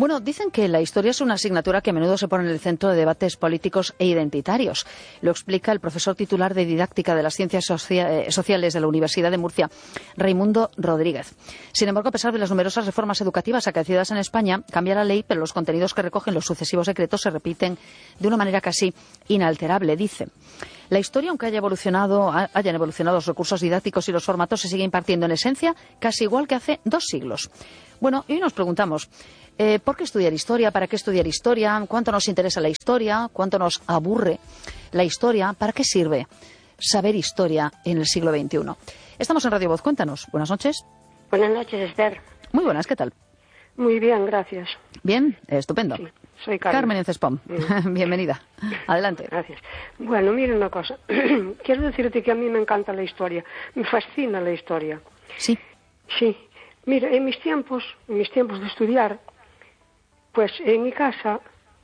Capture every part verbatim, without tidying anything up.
Bueno, dicen que la historia es una asignatura que a menudo se pone en el centro de debates políticos e identitarios. Lo explica el profesor titular de Didáctica de las Ciencias Socia- Sociales de la Universidad de Murcia, Raimundo Rodríguez. Sin embargo, a pesar de las numerosas reformas educativas acaecidas en España, cambia la ley, pero los contenidos que recogen los sucesivos decretos se repiten de una manera casi inalterable, dice. La historia, aunque haya evolucionado, hayan evolucionado los recursos didácticos y los formatos, se sigue impartiendo en esencia casi igual que hace dos siglos. Bueno, y hoy nos preguntamos, eh, ¿por qué estudiar historia? ¿Para qué estudiar historia? ¿Cuánto nos interesa la historia? ¿Cuánto nos aburre la historia? ¿Para qué sirve saber historia en el siglo veintiuno? Estamos en Radio Voz, cuéntanos. Buenas noches. Buenas noches, Esther. Muy buenas, ¿qué tal? Muy bien, gracias. Bien, estupendo. Sí, soy Carmen. Carmen en Cespón. Mm. Bienvenida. Adelante. Gracias. Bueno, mire una cosa. Quiero decirte que a mí me encanta la historia. Me fascina la historia. Sí. Sí. Mira, en mis tiempos, en mis tiempos de estudiar, pues en mi casa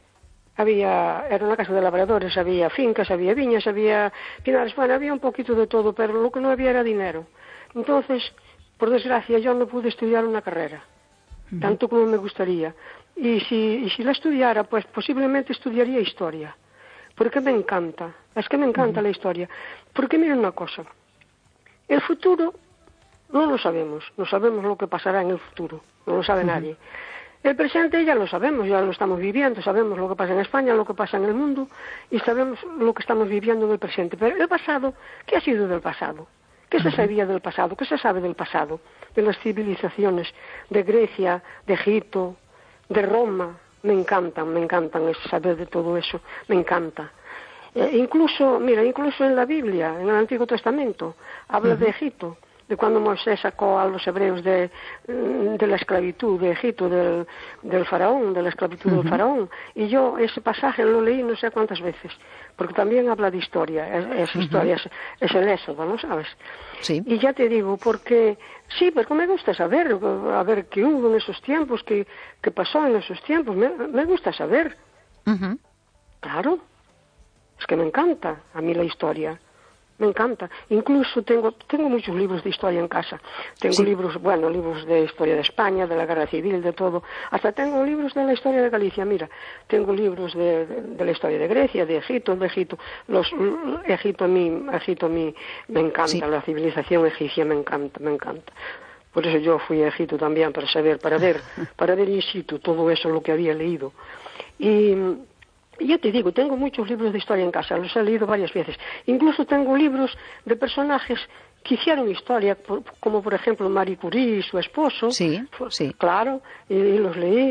había, era una casa de labradores, había fincas, había viñas, había pinares, bueno, había un poquito de todo, pero lo que no había era dinero. Entonces, por desgracia, yo no pude estudiar una carrera, uh-huh. tanto como me gustaría. Y si, y si la estudiara, pues posiblemente estudiaría historia, porque me encanta, es que me encanta uh-huh. la historia. Porque miren una cosa, el futuro no lo sabemos, no sabemos lo que pasará en el futuro, no lo sabe uh-huh. nadie. El presente ya lo sabemos, ya lo estamos viviendo, sabemos lo que pasa en España, lo que pasa en el mundo, y sabemos lo que estamos viviendo en el presente. Pero el pasado, ¿qué ha sido del pasado? ¿Qué se sabía del pasado? ¿Qué se sabe del pasado? De las civilizaciones de Grecia, de Egipto, de Roma. Me encantan, me encantan saber de todo eso, me encanta. Eh, incluso, mira, incluso en la Biblia, en el Antiguo Testamento, habla uh-huh. de Egipto, de cuando Moisés sacó a los hebreos de, de la esclavitud de Egipto, del, del faraón, de la esclavitud uh-huh. del faraón. Y yo ese pasaje lo leí no sé cuántas veces, porque también habla de historia, es, es uh-huh. historia, es, es el Éxodo, ¿no sabes? Sí. Y ya te digo, porque, sí, porque me gusta saber, a ver qué hubo en esos tiempos, qué, qué pasó en esos tiempos, me, me gusta saber. Uh-huh. Claro, es que me encanta a mí la historia. Me encanta. Incluso tengo tengo muchos libros de historia en casa. Tengo sí. libros, bueno, libros de historia de España, de la Guerra Civil, de todo. Hasta tengo libros de la historia de Galicia. Mira, tengo libros de, de, de la historia de Grecia, de Egipto, de Egipto. Los Egipto a mí, Egipto a mí me encanta. Sí. La civilización egipcia me encanta, me encanta. Por eso yo fui a Egipto también para saber, para ver, para ver in situ todo eso lo que había leído. Y Y ya te digo, tengo muchos libros de historia en casa, los he leído varias veces. Incluso tengo libros de personajes que hicieron historia, como por ejemplo Marie Curie y su esposo. Sí, sí. Claro, y, y los leí.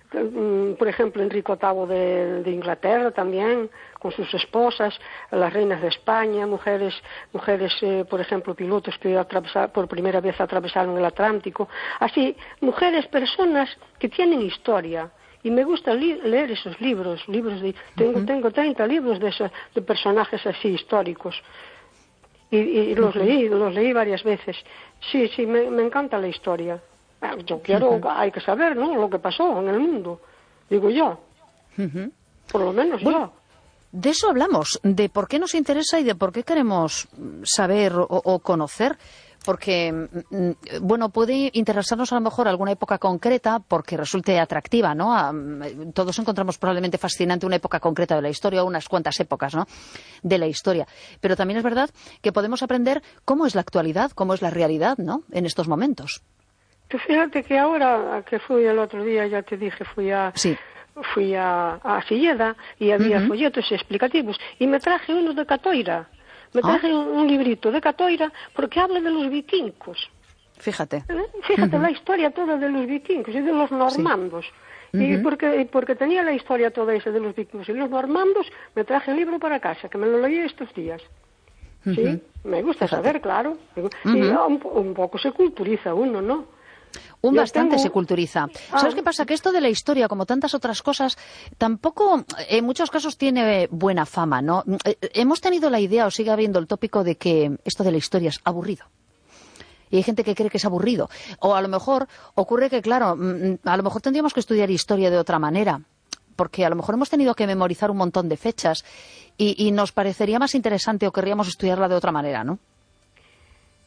Por ejemplo, Enrique octavo de, de Inglaterra también, con sus esposas, las reinas de España, mujeres, mujeres eh, por ejemplo, pilotos que atravesar, por primera vez atravesaron el Atlántico. Así, mujeres, personas que tienen historia. Y me gusta li- leer esos libros, libros de, tengo, uh-huh. tengo treinta libros de, esos, de personajes así históricos. Y, y los uh-huh. leí, los leí varias veces. Sí, sí, me, me encanta la historia. Yo quiero, uh-huh. hay que saber, ¿no?, lo que pasó en el mundo, digo yo. Uh-huh. Por lo menos bueno, yo. De eso hablamos, de por qué nos interesa y de por qué queremos saber o, o conocer. Porque, bueno, puede interesarnos a lo mejor alguna época concreta porque resulte atractiva, ¿no? Todos encontramos probablemente fascinante una época concreta de la historia o unas cuantas épocas, ¿no?, de la historia. Pero también es verdad que podemos aprender cómo es la actualidad, cómo es la realidad, ¿no?, en estos momentos. Tú fíjate que ahora que fui el otro día, ya te dije, fui a... Sí. Fui a, a Silleda y había uh-huh. folletos explicativos y me traje unos de Catoira. Me traje ¿Ah? un, un librito de Catoira porque habla de los vikingos. Fíjate. ¿Eh? Fíjate uh-huh. la historia toda de los vikingos y de los normandos. Sí. Uh-huh. Y porque, porque tenía la historia toda esa de los vikingos y los normandos, me traje el libro para casa, que me lo leí estos días. Uh-huh. Sí, me gusta Fíjate. saber, claro. Uh-huh. Y un, un poco se culturiza uno, ¿no? Un Yo bastante tengo... se culturiza. Ah. ¿Sabes qué pasa? Que esto de la historia, como tantas otras cosas, tampoco en muchos casos tiene buena fama, ¿no? Hemos tenido la idea, o sigue habiendo el tópico, de que esto de la historia es aburrido. Y hay gente que cree que es aburrido. O a lo mejor ocurre que, claro, a lo mejor tendríamos que estudiar historia de otra manera. Porque a lo mejor hemos tenido que memorizar un montón de fechas y, y nos parecería más interesante o querríamos estudiarla de otra manera, ¿no?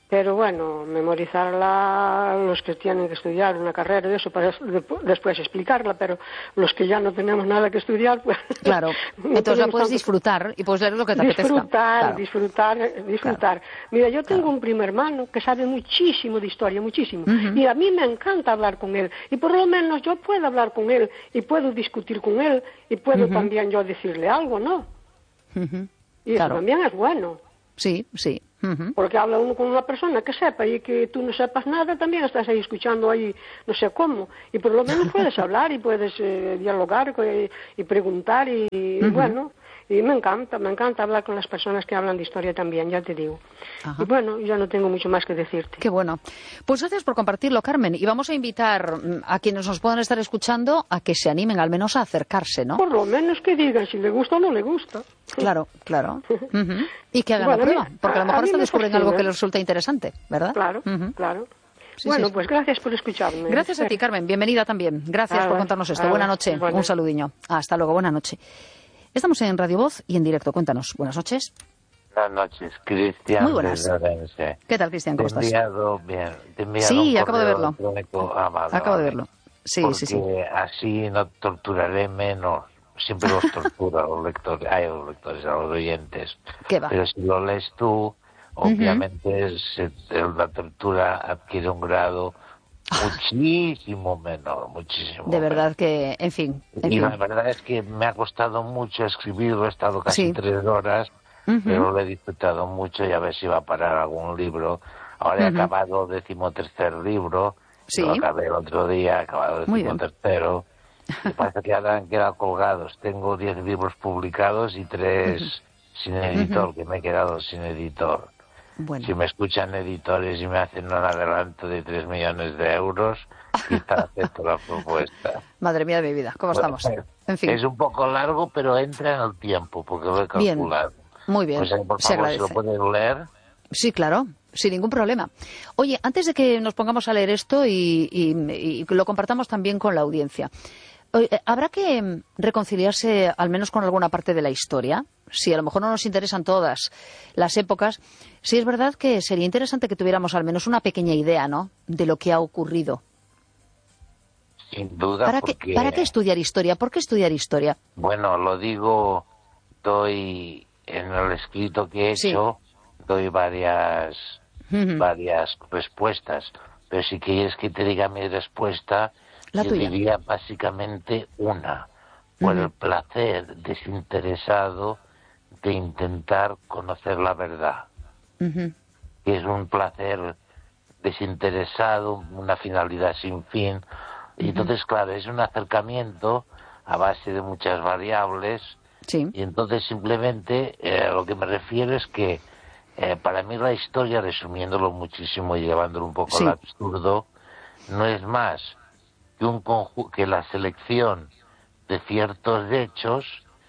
Pero bueno, memorizarla los que tienen que estudiar una carrera y eso para después explicarla, pero los que ya no tenemos nada que estudiar, pues... Claro, no entonces la puedes tanto... disfrutar y puedes leer lo que te disfrutar, apetezca. Disfrutar, disfrutar, disfrutar. Claro. Mira, yo tengo claro. un primo hermano que sabe muchísimo de historia, muchísimo, uh-huh. y a mí me encanta hablar con él, y por lo menos yo puedo hablar con él, y puedo discutir con él, y puedo uh-huh. también yo decirle algo, ¿no? Uh-huh. Y claro. eso también es bueno. Sí, sí. Uh-huh. Porque habla uno con una persona que sepa y que tú no sepas nada, también estás ahí escuchando ahí no sé cómo, y por lo menos puedes hablar y puedes eh, dialogar y, y preguntar y, uh-huh. y bueno, y me encanta, me encanta hablar con las personas que hablan de historia también, ya te digo. Ajá. Y bueno, ya no tengo mucho más que decirte. Qué bueno. Pues gracias por compartirlo, Carmen, y vamos a invitar a quienes nos puedan estar escuchando a que se animen al menos a acercarse, ¿no? Por lo menos que digan si le gusta o no le gusta. Claro, claro. Uh-huh. Y que hagan bueno, la prueba, porque a lo mejor hasta descubren fascina. algo que les resulta interesante, ¿verdad? Claro, uh-huh. claro. Sí, bueno, sí, sí. pues gracias por escucharme. Gracias a ti, Carmen. Bienvenida también. Gracias ah, por contarnos esto. Ah, buena noche. Buena. Un saludiño. Hasta luego. Buena noche. Estamos en Radio Voz y en directo. Cuéntanos. Buenas noches. Buenas noches, Cristian. Muy buenas. ¿Qué tal, Cristian? ¿Cómo te estás? Enviado, bien. Te he enviado sí, un acabo de verlo. Ah, vale, acabo vale. de verlo. Sí, Porque sí, sí. así no torturaré menos. Siempre los tortura a los lectores, a los lectores, a los oyentes. ¿Qué va? Pero si lo lees tú, obviamente uh-huh. se, la tortura adquiere un grado muchísimo menor, muchísimo De verdad menor. que, en fin. En y fin. la verdad es que me ha costado mucho escribirlo, he estado casi sí. tres horas, uh-huh. pero lo he disfrutado mucho y a ver si va a parar algún libro. Ahora he uh-huh. acabado el decimotercer libro, sí. lo acabé el otro día, he acabado el decimotercero. Me parece que ahora han quedado colgados. Tengo diez libros publicados y tres uh-huh. sin editor, uh-huh. que me he quedado sin editor. Bueno. Si me escuchan editores y me hacen un adelanto de tres millones de euros, quizá acepto la propuesta. Madre mía de mi vida, ¿cómo bueno, estamos? En fin. Es un poco largo, pero entra en el tiempo, porque lo he calculado. Bien. Muy bien, pues, por se favor, agradece. ¿se lo pueden leer? Sí, claro, sin ningún problema. Oye, antes de que nos pongamos a leer esto y, y, y lo compartamos también con la audiencia, ¿habrá que reconciliarse al menos con alguna parte de la historia? Si a lo mejor no nos interesan todas las épocas, sí es verdad que sería interesante que tuviéramos al menos una pequeña idea, ¿no?, de lo que ha ocurrido. Sin duda, ¿Para, porque... qué, ¿Para qué estudiar historia? ¿Por qué estudiar historia? Bueno, lo digo, doy en el escrito que he hecho, sí. doy varias, uh-huh. varias respuestas, pero si quieres que te diga mi respuesta... La Yo tuya. diría básicamente una, por uh-huh. el placer desinteresado de intentar conocer la verdad. Uh-huh. Es un placer desinteresado, una finalidad sin fin. Y uh-huh. entonces, claro, es un acercamiento a base de muchas variables. Sí. Y entonces simplemente eh, lo que me refiero es que eh, para mí la historia, resumiéndolo muchísimo y llevándolo un poco sí. al absurdo, no es más que, un conju- que la selección de ciertos hechos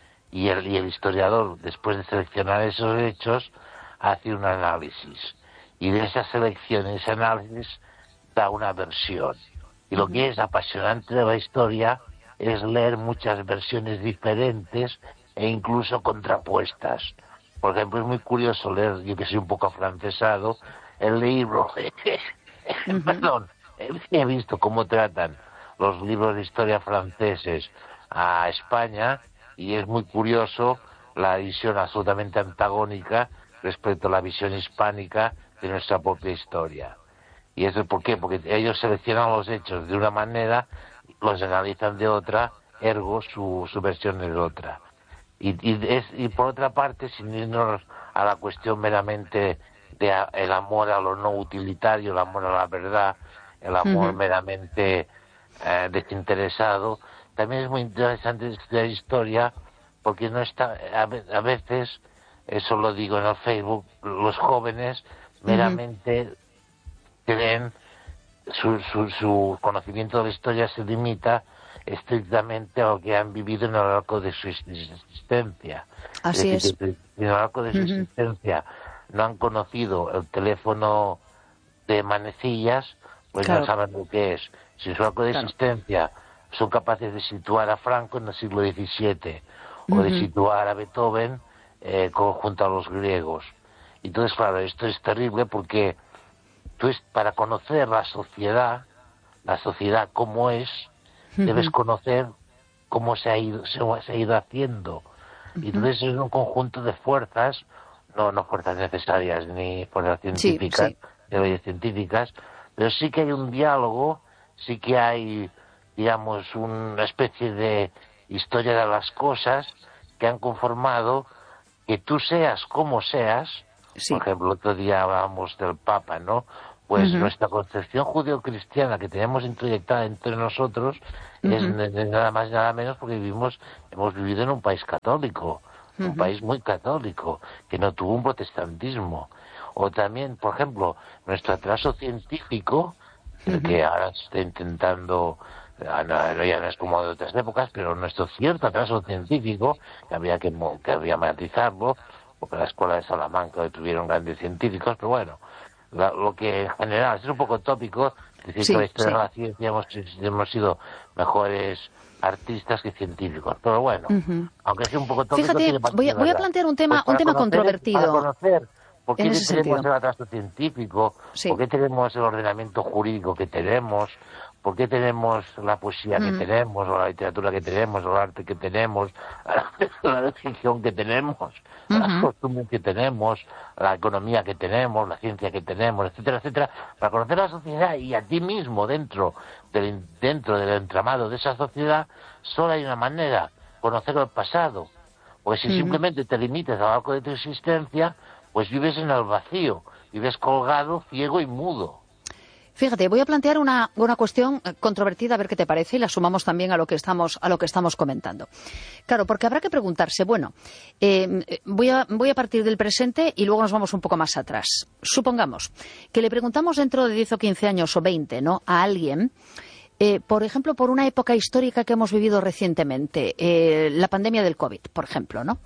y el, y el historiador, después de seleccionar esos hechos, hace un análisis. Y de esa selección y ese análisis da una versión. Y lo que es apasionante de la historia es leer muchas versiones diferentes e incluso contrapuestas. Por ejemplo, es muy curioso leer, yo que soy un poco afrancesado, el libro... uh-huh. Perdón, he visto cómo tratan los libros de historia franceses a España y es muy curioso la visión absolutamente antagónica respecto a la visión hispánica de nuestra propia historia. ¿Y eso por qué? Porque ellos seleccionan los hechos de una manera, los analizan de otra, ergo su, su versión es otra. Y, y, es, y por otra parte, sin irnos a la cuestión meramente de a, el amor a lo no utilitario, el amor a la verdad, el amor uh-huh. meramente eh, desinteresado, también es muy interesante estudiar historia porque no está, a, a veces, eso lo digo en el Facebook, los jóvenes meramente uh-huh. creen, su, su, su conocimiento de la historia se limita estrictamente a lo que han vivido en el arco de su existencia. Así es. es. Decir, en el arco de su uh-huh. existencia no han conocido el teléfono de manecillas, pues claro. no saben lo que es. Si en su arco de claro. existencia son capaces de situar a Franco en el siglo diecisiete uh-huh. o de situar a Beethoven eh, junto a los griegos. Entonces, claro, esto es terrible porque tú es, para conocer la sociedad, la sociedad como es, debes conocer cómo se ha ido, se, se ha ido haciendo. Y entonces es un conjunto de fuerzas, no, no fuerzas necesarias ni fuerzas científicas, sí, sí. de leyes científicas, pero sí que hay un diálogo, sí que hay, digamos, una especie de historia de las cosas que han conformado que tú seas como seas. Sí. Por ejemplo, el otro día hablábamos del Papa, ¿no? Pues Uh-huh. nuestra concepción judeocristiana que tenemos introyectada entre nosotros uh-huh. es, es nada más y nada menos porque vivimos, hemos vivido en un país católico, uh-huh. un país muy católico, que no tuvo un protestantismo. O también, por ejemplo, nuestro atraso científico, uh-huh. que ahora se está intentando, ya no es como de otras épocas, pero nuestro cierto atraso científico, que había que, que había matizarlo, porque la escuela de Salamanca tuvieron grandes científicos, pero bueno, la, lo que en general es un poco tópico, decir sí, que la historia sí. de la ciencia hemos, hemos sido mejores artistas que científicos, pero bueno, uh-huh. aunque sea un poco tópico... Fíjate, tiene voy a, voy a plantear un tema, pues un tema conocer, controvertido. Para conocer por qué tenemos sentido. el atraso científico, sí. por qué tenemos el ordenamiento jurídico que tenemos, por qué tenemos la poesía que mm. tenemos, o la literatura que tenemos, o el arte que tenemos, la religión que tenemos, uh-huh. las costumbres que tenemos, la economía que tenemos, la ciencia que tenemos, etcétera, etcétera, para conocer la sociedad y a ti mismo dentro del, dentro del entramado de esa sociedad, solo hay una manera, conocer el pasado. Porque si uh-huh. simplemente te limitas al arco de tu existencia, pues vives en el vacío, vives colgado, ciego y mudo. Fíjate, voy a plantear una, una cuestión controvertida, a ver qué te parece, y la sumamos también a lo que estamos, a lo que estamos comentando. Claro, porque habrá que preguntarse, bueno, eh, voy, a, voy a partir del presente y luego nos vamos un poco más atrás. Supongamos que le preguntamos dentro de diez o quince años o veinte, ¿no?, a alguien, eh, por ejemplo, por una época histórica que hemos vivido recientemente, eh, la pandemia del COVID, por ejemplo, ¿no?,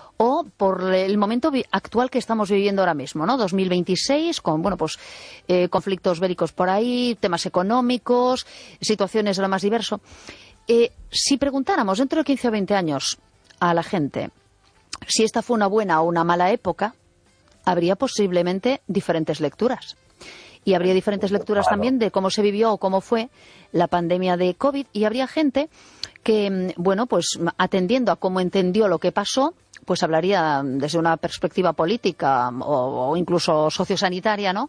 o por el momento actual que estamos viviendo ahora mismo, ¿no? dos mil veintiséis, con, bueno, pues, eh, conflictos bélicos por ahí, temas económicos, situaciones de lo más diverso. Eh, si preguntáramos dentro de quince o veinte años a la gente si esta fue una buena o una mala época, habría posiblemente diferentes lecturas. Y habría diferentes lecturas también de cómo se vivió o cómo fue la pandemia de COVID. Y habría gente que, bueno, pues atendiendo a cómo entendió lo que pasó, pues hablaría desde una perspectiva política o, o incluso sociosanitaria, ¿no?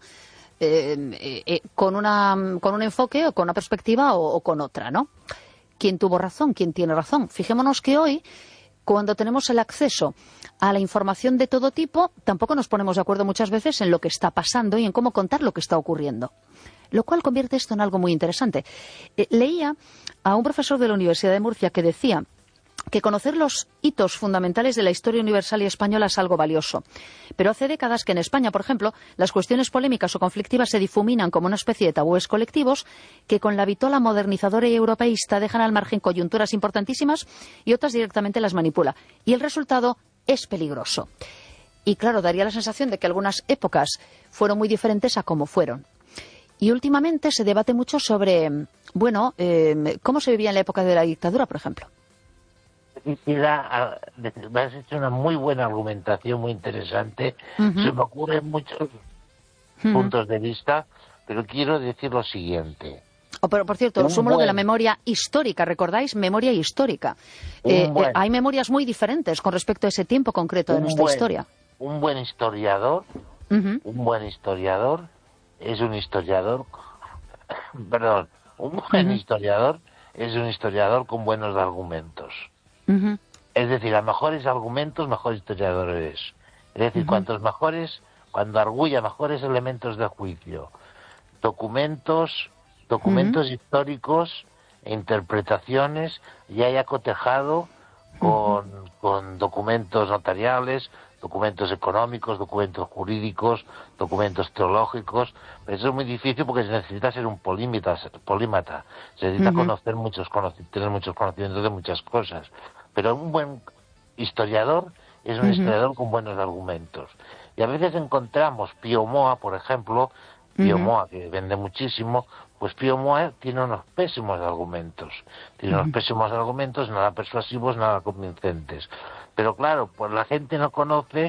Eh, eh, con, una, con un enfoque o con una perspectiva o, o con otra, ¿no? ¿Quién tuvo razón? ¿Quién tiene razón? Fijémonos que hoy, cuando tenemos el acceso a la información de todo tipo, tampoco nos ponemos de acuerdo muchas veces en lo que está pasando y en cómo contar lo que está ocurriendo. Lo cual convierte esto en algo muy interesante. Eh, leía a un profesor de la Universidad de Murcia que decía que conocer los hitos fundamentales de la historia universal y española es algo valioso. Pero hace décadas que en España, por ejemplo, las cuestiones polémicas o conflictivas se difuminan como una especie de tabúes colectivos que con la vitola modernizadora y europeísta dejan al margen coyunturas importantísimas y otras directamente las manipula. Y el resultado es peligroso. Y claro, daría la sensación de que algunas épocas fueron muy diferentes a cómo fueron. Y últimamente se debate mucho sobre, bueno, eh, cómo se vivía en la época de la dictadura, por ejemplo. Quisiera, me has hecho una muy buena argumentación, muy interesante. Uh-huh. Se me ocurren muchos uh-huh. puntos de vista, pero quiero decir lo siguiente. Oh, pero, por cierto, sumo lo de la memoria histórica, ¿recordáis? Memoria histórica. Eh, buen, eh, hay memorias muy diferentes con respecto a ese tiempo concreto de nuestra buen, historia. Un buen historiador, uh-huh. un buen historiador es un historiador, perdón, un buen uh-huh. historiador es un historiador con buenos argumentos. Uh-huh. Es decir, a mejores argumentos, mejor historiador eres. Es decir, uh-huh. cuantos mejores, cuando arguya mejores elementos de juicio, documentos, documentos uh-huh. históricos e interpretaciones, y haya cotejado con, uh-huh. con documentos notariales, documentos económicos, documentos jurídicos, documentos teológicos. Pero eso es muy difícil porque se necesita ser un polímata, polímata. Se necesita uh-huh. conocer muchos, tener muchos conocimientos de muchas cosas. Pero un buen historiador es un uh-huh. historiador con buenos argumentos. Y a veces encontramos Pío Moa, por ejemplo, Pío uh-huh. Moa, que vende muchísimo, pues Pío Moa tiene unos pésimos argumentos. Tiene uh-huh. unos pésimos argumentos, nada persuasivos, nada convincentes. Pero claro, pues la gente no conoce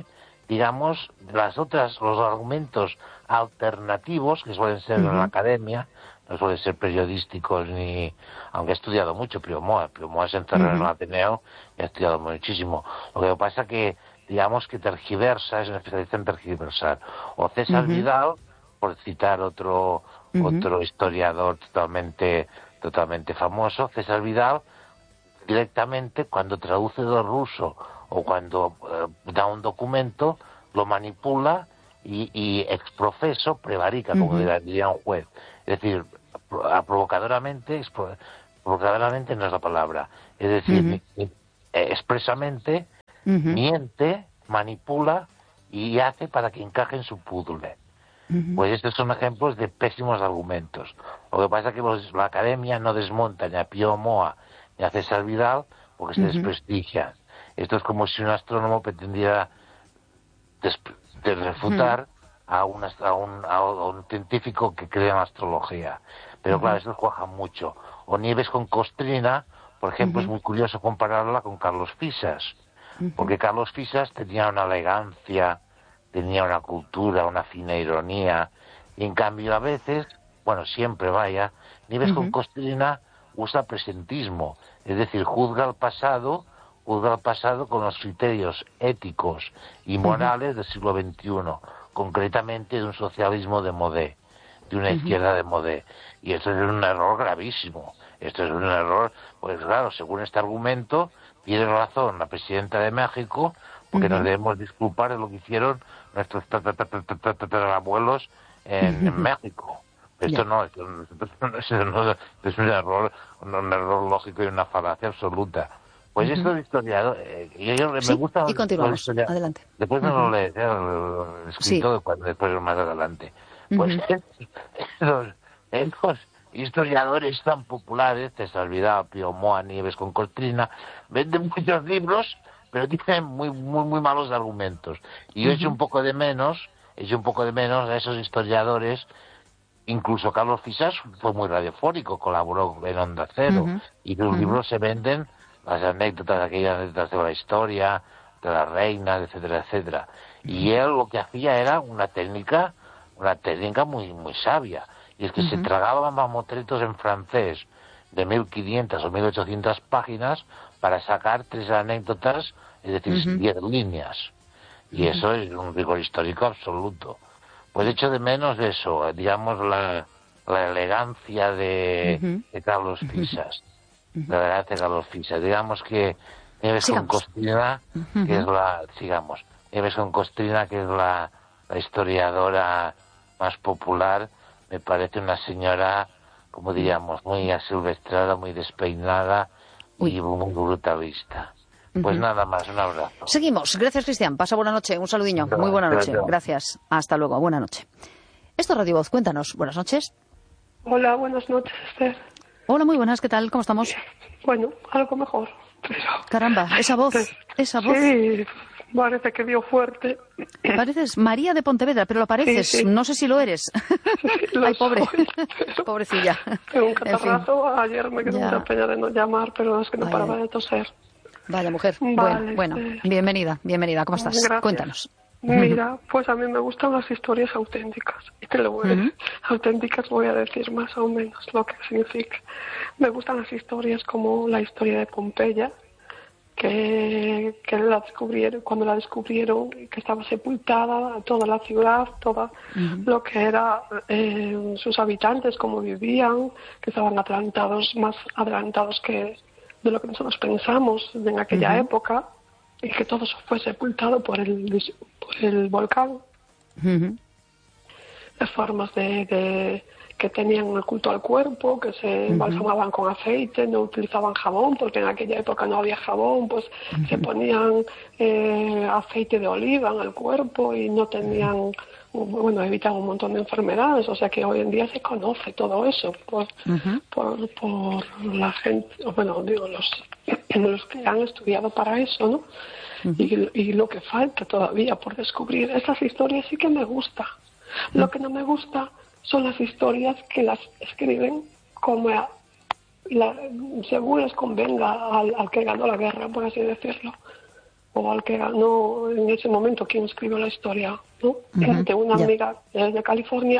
digamos, las otras, los argumentos alternativos que suelen ser uh-huh. en la academia, no suelen ser periodísticos ni, aunque he estudiado mucho Priomoa, Priomoa se encerró uh-huh. en el Ateneo y he estudiado muchísimo. Lo que pasa que, digamos, que tergiversa, es un especialista en tergiversar. O César uh-huh. Vidal, por citar otro, uh-huh. otro historiador totalmente, totalmente famoso, César Vidal, directamente cuando traduce del ruso o cuando eh, da un documento, lo manipula y, y ex profeso prevarica, como uh-huh. diría un juez. Es decir, provocadoramente, provocadoramente no es la palabra, es decir, uh-huh. expresamente uh-huh. miente, manipula y hace para que encaje en su puzzle. Uh-huh. Pues estos son ejemplos de pésimos argumentos. Lo que pasa es que los, la academia no desmonta ni a Pío Moa ni a César Vidal porque se uh-huh. desprestigian. Esto es como si un astrónomo pretendiera desp- de refutar uh-huh. a, un, a, un, a un científico que crea en astrología. Pero uh-huh. claro, eso cuaja mucho. O Nieves con Costrina, por ejemplo, uh-huh. es muy curioso compararla con Carlos Fisas, uh-huh. porque Carlos Fisas tenía una elegancia, tenía una cultura, una fina ironía, y en cambio a veces, bueno, siempre vaya, Nieves uh-huh. con Costrina usa presentismo, es decir, juzga el pasado, juzga el pasado con los criterios éticos y morales uh-huh. del siglo veintiuno, concretamente de un socialismo de modé, de una uh-huh. izquierda de modé. Y esto es un error gravísimo. Esto es un error, pues claro, según este argumento, tiene razón la presidenta de México, porque uh-huh. nos debemos disculpar de lo que hicieron nuestros abuelos en, uh-huh. en México. Esto yeah. no, esto, esto no, es un error, un error lógico y una falacia absoluta. Pues uh-huh. esto de historiador, eh, yo, yo me sí, gusta... y continuamos, adelante. Después me uh-huh. lo lees, eh, lo he escrito sí. después más adelante. Pues uh-huh. estos, estos historiadores tan populares, César Vidal, Pío Moa, Nieves con Costrina, venden muchos libros, pero tienen muy muy muy malos argumentos. Y yo uh-huh. echo un poco de menos, echo un poco de menos a esos historiadores. Incluso Carlos Fisas fue muy radiofónico, colaboró en Onda Cero, uh-huh. y los uh-huh. libros se venden, las anécdotas, aquellas anécdotas de la historia, de las reinas, etcétera, etcétera. Uh-huh. Y él lo que hacía era una técnica, una técnica muy muy sabia, y es que uh-huh. se tragaba mamotretos en francés de mil quinientas o mil ochocientas páginas para sacar tres anécdotas, es decir, uh-huh. diez líneas. Y uh-huh. eso es un rigor histórico absoluto. Pues echo de menos eso, digamos, la, la elegancia de, uh-huh. de Carlos Fisas. Uh-huh. La elegancia de Carlos Fisas. Digamos que Nieves con Costrina, uh-huh. que es la, sigamos, Nieves con Costrina, que es la, la historiadora más popular, me parece una señora, como diríamos, muy asilvestrada, muy despeinada Uy. y muy brutalista. Pues uh-huh. nada más, un abrazo. Seguimos. Gracias, Cristian. Pasa buena noche. Un saludiño. Muy buena noche. Gracias. Hasta luego. Buena noche. Esto es Radio Voz. Cuéntanos. Buenas noches. Hola, buenas noches, Esther. Hola, muy buenas. ¿Qué tal? ¿Cómo estamos? Bueno, algo mejor. Pero... Caramba, esa voz. Esa voz. Sí, parece que dio fuerte. Pareces María de Pontevedra, pero lo pareces. Sí, sí. No sé si lo eres. Sí, lo Ay, pobre. Soy, pero... Pobrecilla. Tengo un catarrazo. En fin. Ayer me quedé mucha pena de no llamar, pero es que no Ay, paraba de toser. Vaya mujer. Vale, bueno, bueno, bienvenida, bienvenida. ¿Cómo estás? Gracias. Cuéntanos. Mira, pues a mí me gustan las historias auténticas. Y te lo voy a decir. Uh-huh. Auténticas voy a decir más o menos lo que significa. Me gustan las historias como la historia de Pompeya, que, que la descubrieron, cuando la descubrieron, que estaba sepultada toda la ciudad, todo uh-huh. lo que era eh, sus habitantes, cómo vivían, que estaban adelantados, más adelantados que de lo que nosotros pensamos en aquella uh-huh. época, y que todo eso fue sepultado por el, por el volcán. Uh-huh. Las formas de, de que tenían el culto al cuerpo, que se embalsamaban uh-huh. con aceite, no utilizaban jabón, porque en aquella época no había jabón, pues uh-huh. se ponían eh, aceite de oliva en el cuerpo y no tenían... bueno, evitan un montón de enfermedades, o sea que hoy en día se conoce todo eso por, uh-huh. por, por la gente, bueno, digo, los, los que han estudiado para eso, ¿no? Uh-huh. Y, y lo que falta todavía por descubrir. Esas historias sí que me gusta. Uh-huh. Lo que no me gusta son las historias que las escriben como a, la, según les convenga al, al que ganó la guerra, por así decirlo. o al que ganó en ese momento quien escribió la historia, ¿no? Uh-huh. De una Yeah. amiga de California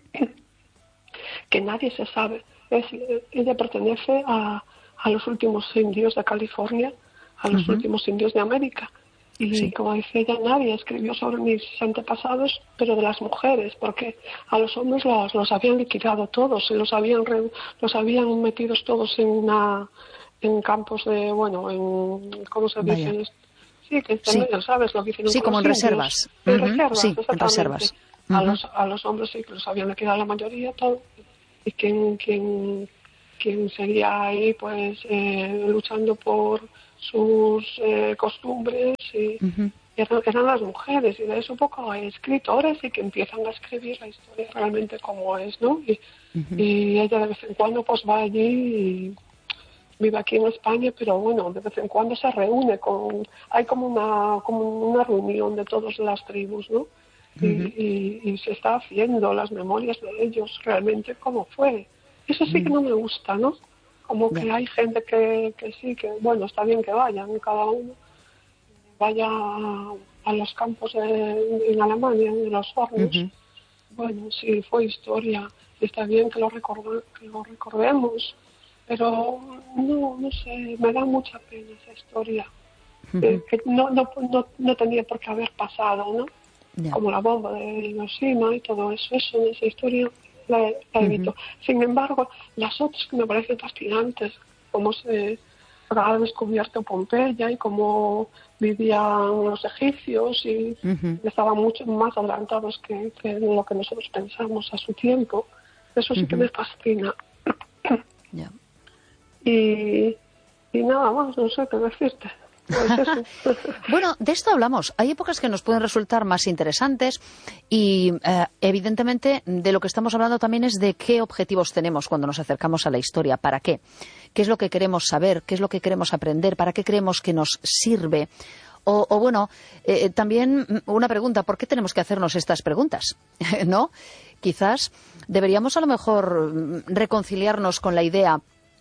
que nadie se sabe. Es, ella pertenece a, a los últimos indios de California, a los Uh-huh. últimos indios de América. Y Sí. como dice ella, nadie escribió sobre mis antepasados, pero de las mujeres, porque a los hombres los, los habían liquidado todos, y los habían re, los habían metidos todos en una en campos de, bueno, en, ¿cómo se Vaya. dice? Sí, que Sí. también, ¿sabes? Lo que hicieron Sí, con como los en indios. reservas. En Ujú. reservas, Sí, en exactamente. reservas. A Ujú. los a los hombres sí que los habían liquidado la mayoría, todo. Y quien, quien, quien seguía ahí, pues, eh, luchando por sus eh, costumbres y Ujú. eran, eran las mujeres, y de eso un poco hay escritores y que empiezan a escribir la historia realmente como es, ¿no? Y, Ujú. y ella de vez en cuando pues va allí y vive aquí en España, pero bueno, de vez en cuando se reúne con, hay como una, como una reunión de todas las tribus, ¿no? Y, Ujú. y, y se está haciendo las memorias de ellos, realmente cómo fue. Eso sí que no me gusta, ¿no? Como que Ya. hay gente que, que sí, que bueno, está bien que vayan, cada uno vaya a, a los campos de, en Alemania, en los hornos. Ujú. Bueno, sí, fue historia, está bien que lo, recorda, que lo recordemos, pero no, no sé, me da mucha pena esa historia, eh, Ujú. que no, no, no, no tendría por qué haber pasado, ¿no? Ya. Como la bomba de Hiroshima y todo eso, eso, esa historia la, la evito. Ujú. Sin embargo, las otras que me parecen fascinantes, cómo se ha descubierto Pompeya y cómo vivían los egipcios y Ujú. estaban mucho más adelantados que, que lo que nosotros pensamos a su tiempo, eso sí que Ujú. me fascina. Ya. Y, y nada más, no sé qué decirte. Pues eso. Bueno, de esto hablamos. Hay épocas que nos pueden resultar más interesantes y, eh, evidentemente, de lo que estamos hablando también es de qué objetivos tenemos cuando nos acercamos a la historia. ¿Para qué? ¿Qué es lo que queremos saber? ¿Qué es lo que queremos aprender? ¿Para qué creemos que nos sirve? O, o bueno, eh, también una pregunta, ¿por qué tenemos que hacernos estas preguntas? ¿No? Quizás deberíamos a lo mejor mm, reconciliarnos con la idea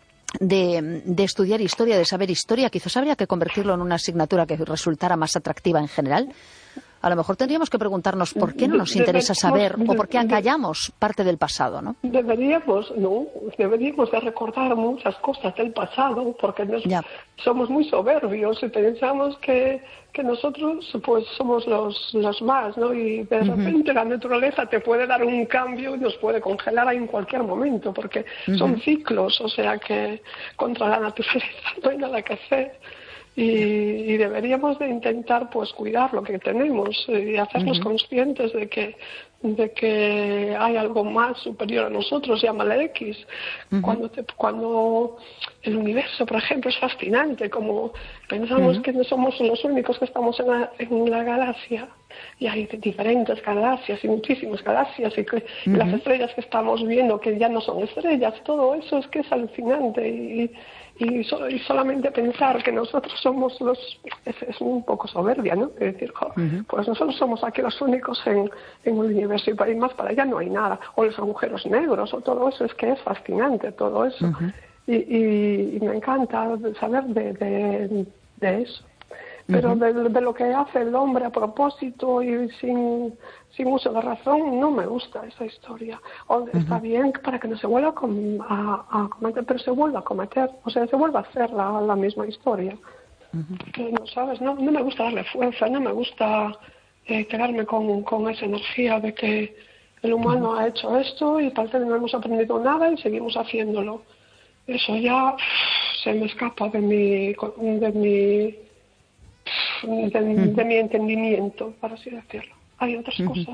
De, de estudiar historia, de saber historia. Quizás habría que convertirlo en una asignatura que resultara más atractiva en general. A lo mejor tendríamos que preguntarnos por qué no nos interesa saber o por qué acallamos parte del pasado, ¿no? Deberíamos, no, deberíamos de recordar muchas cosas del pasado, porque nos, Ya. somos muy soberbios y pensamos que, que nosotros pues somos los, los más, ¿no? Y de Ujú. repente la naturaleza te puede dar un cambio y nos puede congelar ahí en cualquier momento, porque son Ujú. ciclos, o sea que contra la naturaleza no hay nada que hacer. Y, y deberíamos de intentar pues cuidar lo que tenemos y hacernos Ujú. conscientes de que de que hay algo más superior a nosotros, llámale X. Ujú. Cuando te, cuando el universo, por ejemplo, es fascinante, como pensamos Ujú. que no somos los únicos que estamos en la, en la galaxia, y hay diferentes galaxias y muchísimas galaxias, y, que, y las Ujú. estrellas que estamos viendo que ya no son estrellas, todo eso es que es alucinante. Y, y, so, y solamente pensar que nosotros somos los... Es, es un poco soberbia, ¿no? Es decir, jo, Ujú. pues nosotros somos aquí los únicos en, en el universo, y para ir más para allá no hay nada. O los agujeros negros, o todo eso, es que es fascinante todo eso. Ujú. Y, y, y me encanta saber de, de, de eso. Pero Ujú. de, de lo que hace el hombre a propósito y sin, sin uso de razón, no me gusta esa historia. O, está Ujú. bien para que no se vuelva a, com a, a cometer, pero se vuelva a cometer, o sea, se vuelva a hacer la, la misma historia. Ujú. Eh, no, ¿sabes? No, no me gusta darle fuerza, no me gusta eh, quedarme con, con esa energía de que el humano ha hecho esto y parece que no hemos aprendido nada y seguimos haciéndolo. Eso ya se me escapa de mi... De mi De, de mi entendimiento, por así decirlo. Hay otras Ujú. cosas.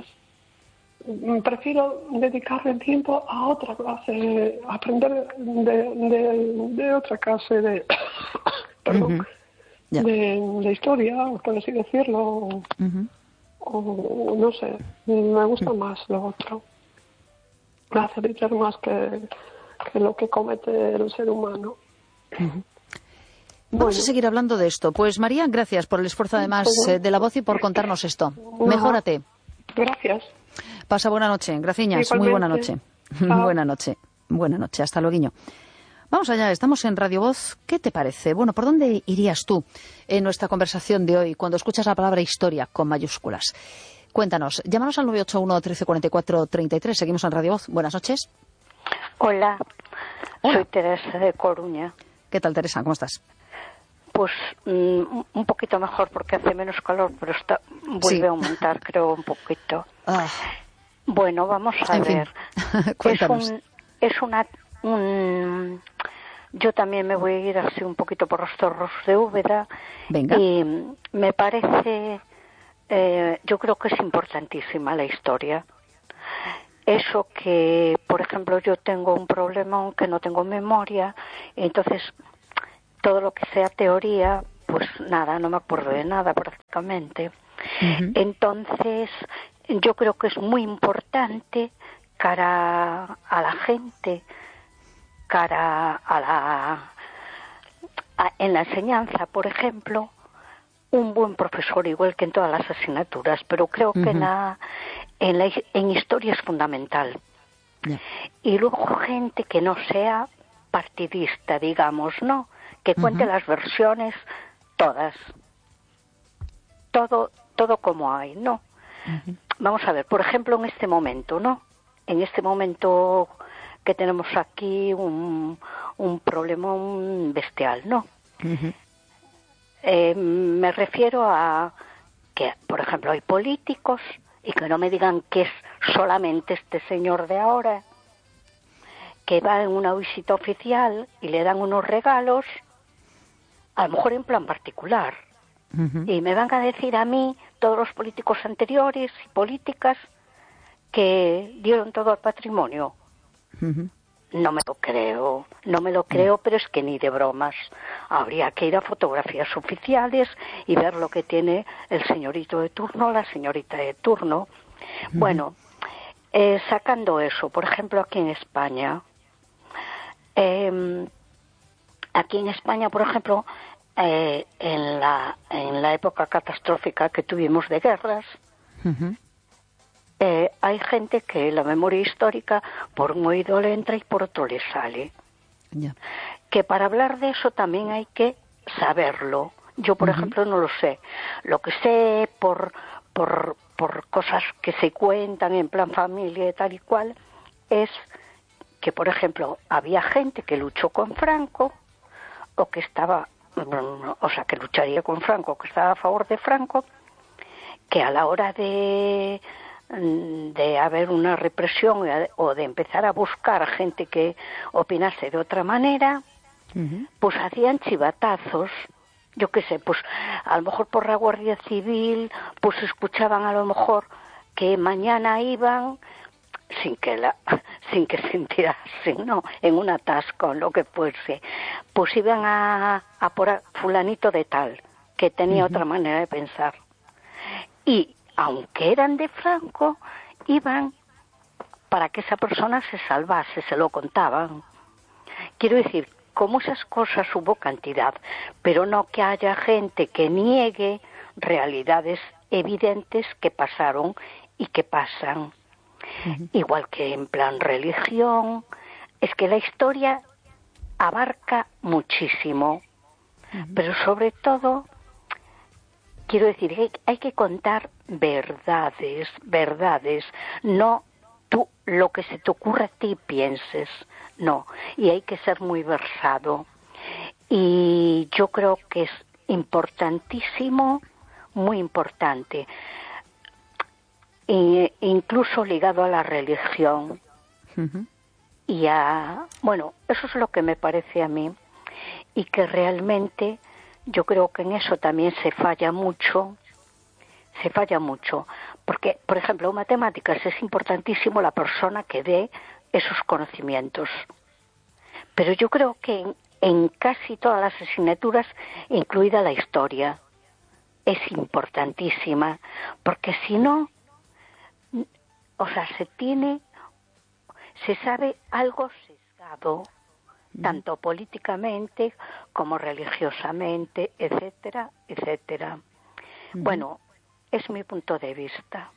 Prefiero dedicarle tiempo a otra clase, aprender de, de, de otra clase de, perdón, Ujú. Ya. de, de historia, por así decirlo, Ujú. o no sé, me gusta más lo otro. Me hace brillar más que, que lo que comete el ser humano. Ujú. Bueno, Vamos a seguir hablando de esto. Pues María, gracias por el esfuerzo además pues, eh, de la voz y por contarnos esto. nada. Mejórate. Gracias. Pasa buena noche. Graciñas. Muy buena Igualmente. noche. Chao. Buena noche. Buena noche. Hasta luego. Vamos allá, estamos en Radio Voz. ¿Qué te parece? Bueno, ¿por dónde irías tú en nuestra conversación de hoy cuando escuchas la palabra historia con mayúsculas? Cuéntanos, llámanos al nueve ocho uno, trece cuarenta y cuatro, treinta y tres. Seguimos en Radio Voz. Buenas noches. Hola, Hola. Soy Teresa de Coruña. ¿Qué tal, Teresa? ¿Cómo estás? Pues mm, un poquito mejor porque hace menos calor, pero está, vuelve Sí. a aumentar, creo, un poquito. Ah, Bueno, vamos a en fin, ver. cuéntanos. Es un, es una, un, yo también me voy a ir así un poquito por los zorros de Úbeda. Venga. Y me parece, eh, yo creo que es importantísima la historia. Eso que, por ejemplo, yo tengo un problema que no tengo memoria, y entonces todo lo que sea teoría, pues nada, no me acuerdo de nada prácticamente. Uh-huh. Entonces, yo creo que es muy importante cara a la gente, cara a la a, en la enseñanza, por ejemplo, un buen profesor, igual que en todas las asignaturas, pero creo que Uh-huh. en la, en la en historia es fundamental. Ya. Y luego gente que no sea partidista, digamos, ¿no? Que cuente Uh-huh. las versiones todas. Todo todo como hay, ¿no? Uh-huh. Vamos a ver, por ejemplo, en este momento, ¿no? En este momento que tenemos aquí un, un problema bestial, ¿no? Uh-huh. Eh, me refiero a que, por ejemplo, hay políticos, y que no me digan que es solamente este señor de ahora, que va en una visita oficial y le dan unos regalos, a lo mejor en plan particular. Uh-huh. Y me van a decir a mí, todos los políticos anteriores y políticas, que dieron todo al patrimonio. Uh-huh. No me lo creo, no me lo creo, pero es que ni de bromas. Habría que ir a fotografías oficiales y ver lo que tiene el señorito de turno, la señorita de turno. Uh-huh. Bueno, eh, sacando eso, por ejemplo, aquí en España, eh, aquí en España, por ejemplo, eh, en la en la época catastrófica que tuvimos de guerras, Uh-huh. Eh, hay gente que la memoria histórica por un oído le entra y por otro le sale. Ya. Que para hablar de eso también hay que saberlo. Yo, por uh-huh. ejemplo, no lo sé. Lo que sé por, por, por cosas que se cuentan en plan familia y tal y cual, es que, por ejemplo, había gente que luchó con Franco, o que estaba, o sea, que lucharía con Franco, o que estaba a favor de Franco, que a la hora de de haber una represión o de empezar a buscar a gente que opinase de otra manera, uh-huh. pues hacían chivatazos, yo qué sé, pues a lo mejor por la Guardia Civil, pues escuchaban a lo mejor que mañana iban sin que la sin que se enterasen, no, en un atasco, lo que fuese, pues iban a, a por a fulanito de tal, que tenía uh-huh. otra manera de pensar. Y aunque eran de Franco, iban para que esa persona se salvase, se lo contaban. Quiero decir, como esas cosas hubo cantidad, pero no que haya gente que niegue realidades evidentes que pasaron y que pasan. Uh-huh. Igual que en plan religión, es que la historia abarca muchísimo, uh-huh. pero sobre todo, quiero decir que hay que contar verdades, verdades, no tú lo que se te ocurre a ti pienses, no, y hay que ser muy versado. Y yo creo que es importantísimo, muy importante, e incluso ligado a la religión. Uh-huh. Y a, bueno, eso es lo que me parece a mí, y que realmente yo creo que en eso también se falla mucho, se falla mucho, porque, por ejemplo, en matemáticas es importantísimo la persona que dé esos conocimientos, pero yo creo que en, en casi todas las asignaturas, incluida la historia, es importantísima, porque si no, o sea, se tiene, se sabe algo sesgado, tanto políticamente como religiosamente, etcétera, etcétera. Uh-huh. Bueno, es mi punto de vista.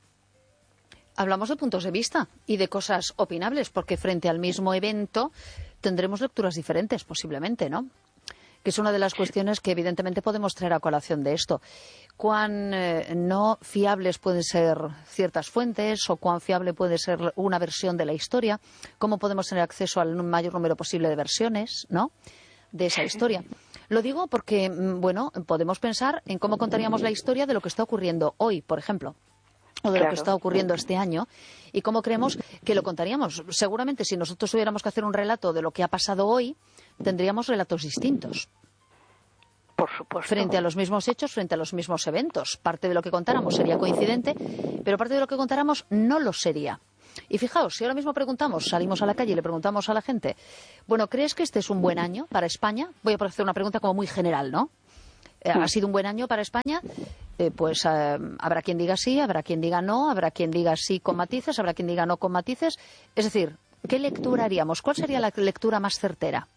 Hablamos de puntos de vista y de cosas opinables, porque frente al mismo evento tendremos lecturas diferentes, posiblemente, ¿no? Que es una de las cuestiones que evidentemente podemos traer a colación de esto. Cuán eh, no fiables pueden ser ciertas fuentes o cuán fiable puede ser una versión de la historia, cómo podemos tener acceso al mayor número posible de versiones, ¿no?, de esa historia. Lo digo porque, bueno, podemos pensar en cómo contaríamos la historia de lo que está ocurriendo hoy, por ejemplo, o de Claro. lo que está ocurriendo este año, y cómo creemos que lo contaríamos. Seguramente si nosotros tuviéramos que hacer un relato de lo que ha pasado hoy, tendríamos relatos distintos. Por supuesto. Frente a los mismos hechos, frente a los mismos eventos. Parte de lo que contáramos sería coincidente, pero parte de lo que contáramos no lo sería. Y fijaos, si ahora mismo preguntamos, salimos a la calle y le preguntamos a la gente, bueno, ¿crees que este es un buen año para España? Voy a hacer una pregunta como muy general, ¿no? Eh, ¿Ha sido un buen año para España? Eh, pues eh, habrá quien diga sí, habrá quien diga no, habrá quien diga sí con matices, habrá quien diga no con matices. Es decir, ¿qué lectura haríamos? ¿Cuál sería la lectura más certera?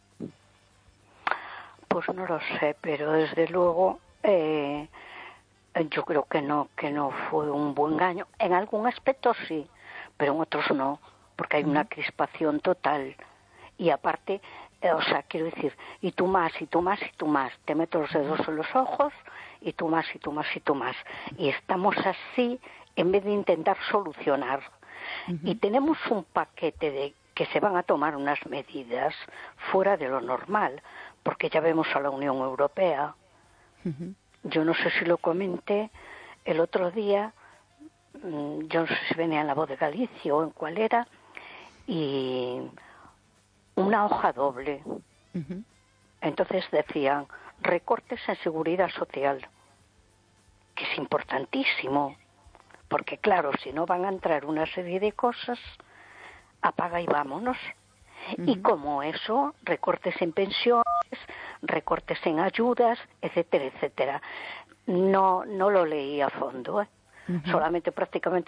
Pues no lo sé, pero desde luego eh, yo creo que no, que no fue un buen año. En algún aspecto sí, pero en otros no, porque hay una crispación total. Y aparte, eh, o sea, quiero decir, y tú más, y tú más, y tú más. Te meto los dedos en los ojos, y tú más, y tú más, y tú más. Y estamos así en vez de intentar solucionar. Uh-huh. Y tenemos un paquete de que se van a tomar unas medidas fuera de lo normal, porque ya vemos a la Unión Europea. Uh-huh. Yo no sé si lo comenté el otro día, yo no sé si venía en La Voz de Galicia o en cuál era, y una hoja doble. Uh-huh. Entonces decían, recortes en seguridad social, que es importantísimo, porque claro, si no van a entrar una serie de cosas, apaga y vámonos. Uh-huh. Y como eso, recortes en pensiones, recortes en ayudas, etcétera, etcétera. No, no lo leí a fondo, ¿eh? Uh-huh. Solamente prácticamente